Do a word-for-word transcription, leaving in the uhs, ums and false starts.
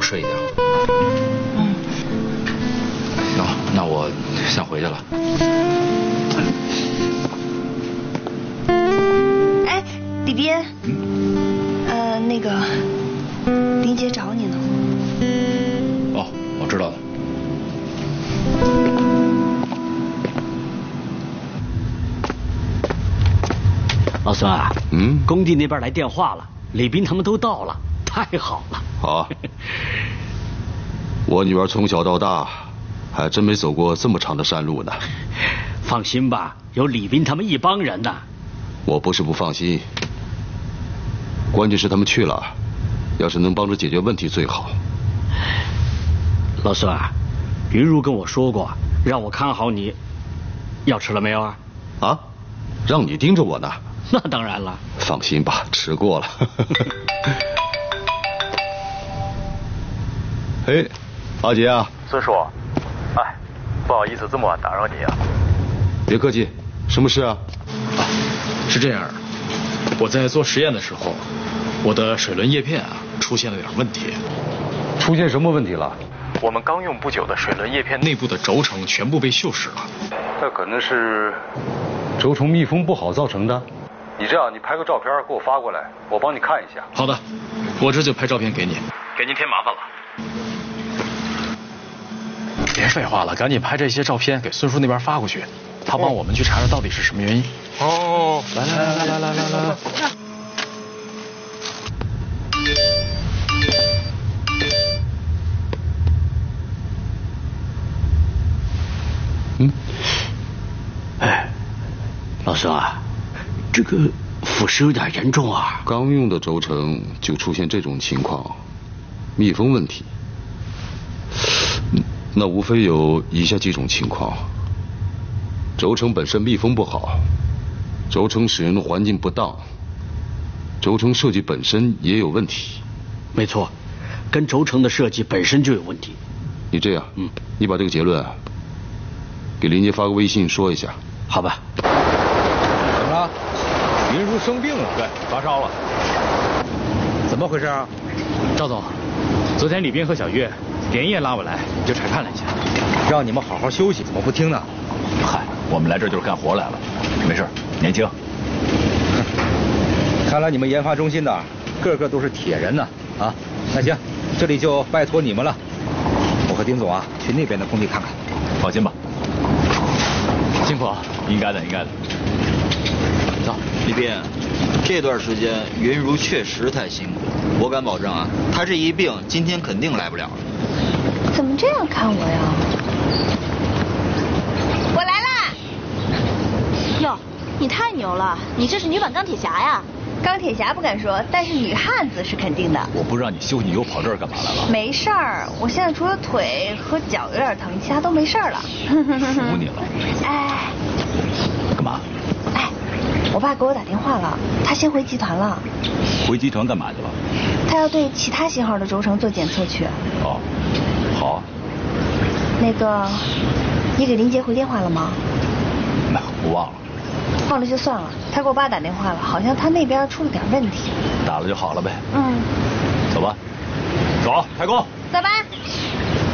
睡一觉。 嗯。 行，那我先回去了。 哎，李斌，嗯，呃，那个林杰找你呢。 哦，我知道了。 老孙啊， 嗯， 工地那边来电话了，李斌他们都到了，太好了。 好啊，我女儿从小到大，还真没走过这么长的山路呢。 放心吧，有李斌他们一帮人呢。 我不是不放心，关键是他们去了，要是能帮着解决问题最好。 老孙啊，云如跟我说过，让我看好你。药吃了没有啊？ 啊，让你盯着我呢。 那当然了。 放心吧，吃过了。哎，阿杰啊， 孙叔，哎，不好意思这么晚打扰你啊。 别客气，什么事啊？ 啊，是这样，我在做实验的时候，我的水轮叶片啊出现了点问题。 出现什么问题了？ 我们刚用不久的水轮叶片内部的轴承全部被锈蚀了。 那可能是轴承密封不好造成的。你这样，你拍个照片给我发过来，我帮你看一下。 好的，我这就拍照片给你。 给您添麻烦了。 别废话了，赶紧拍这些照片给孙叔那边发过去，他帮我们去查查到底是什么原因。 哦， 来来来来来来来来。 嗯，哎，老孙啊，这个腐蚀有点严重啊。 刚用的轴承就出现这种情况，密封问题。那无非有以下几种情况：轴承本身密封不好，轴承使用的环境不当，轴承设计本身也有问题。 没错，跟轴承的设计本身就有问题。 你这样， 嗯， 你把这个结论啊给林杰发个微信说一下。 好吧。 怎么了？云如生病了？ 对，发烧了。 怎么回事啊？ 赵总，昨天李斌和小月连夜拉我来，就查看了一下， 让你们好好休息，怎么不听呢？ 嗨，我们来这就是干活来了，没事，年轻。 看来你们研发中心的个个都是铁人呢啊！那行，这里就拜托你们了。我和丁总啊，去那边的工地看看。 放心吧，辛苦啊，应该的，应该的。 走，李斌，这段时间云如确实太辛苦，我敢保证啊，她这一病今天肯定来不了了。 怎么这样看我呀？我来啦！ 哟，你太牛了，你这是女版钢铁侠呀！ 钢铁侠不敢说，但是女汉子是肯定的。 我不让你休息，你又跑这儿干嘛来了？ 没事儿，我现在除了腿和脚有点疼，其他都没事儿了。 服你了。 哎， 干嘛？ 哎，我爸给我打电话了，他先回集团了。 回集团干嘛去了？ 他要对其他型号的轴承做检测去。 哦，好啊。 那个，你给林杰回电话了吗？ 那我忘了。 忘了就算了，他给我爸打电话了，好像他那边出了点问题。 打了就好了呗。 嗯。 走吧，走，开工。 走吧。